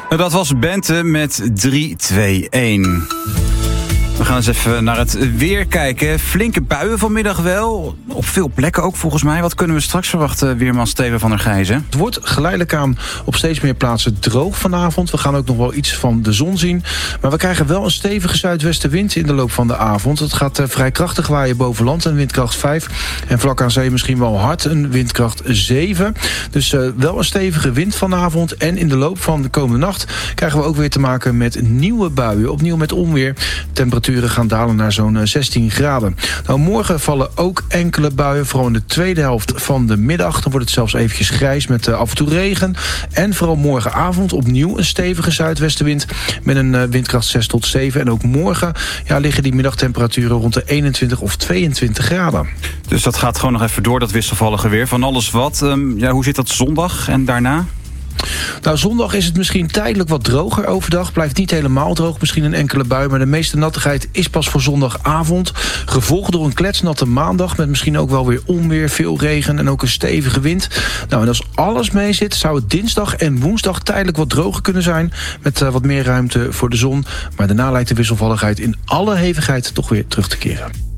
Dat was Bente met 3-2-1. We gaan eens even naar het weer kijken. Flinke buien vanmiddag wel. Op veel plekken ook volgens mij. Wat kunnen we straks verwachten, weerman Steven van der Gijzen? Het wordt geleidelijk aan op steeds meer plaatsen droog vanavond. We gaan ook nog wel iets van de zon zien. Maar we krijgen wel een stevige zuidwestenwind in de loop van de avond. Het gaat vrij krachtig waaien boven land, een windkracht 5. En vlak aan zee misschien wel hard, een windkracht 7. Dus wel een stevige wind vanavond. En in de loop van de komende nacht krijgen we ook weer te maken met nieuwe buien. Opnieuw met onweer. Temperaturen gaan dalen naar zo'n 16 graden. Nou, morgen vallen ook enkele buien, vooral in de tweede helft van de middag. Dan wordt het zelfs eventjes grijs met af en toe regen. En vooral morgenavond opnieuw een stevige zuidwestenwind met een windkracht 6 tot 7. En ook morgen liggen die middagtemperaturen rond de 21 of 22 graden. Dus dat gaat gewoon nog even door, dat wisselvallige weer. Van alles wat. Hoe zit dat zondag en daarna? Nou, zondag is het misschien tijdelijk wat droger overdag. Blijft niet helemaal droog, misschien een enkele bui. Maar de meeste nattigheid is pas voor zondagavond. Gevolgd door een kletsnatte maandag met misschien ook wel weer onweer, veel regen en ook een stevige wind. Nou, en als alles mee zit, zou het dinsdag en woensdag tijdelijk wat droger kunnen zijn. Met wat meer ruimte voor de zon. Maar daarna lijkt de wisselvalligheid in alle hevigheid toch weer terug te keren.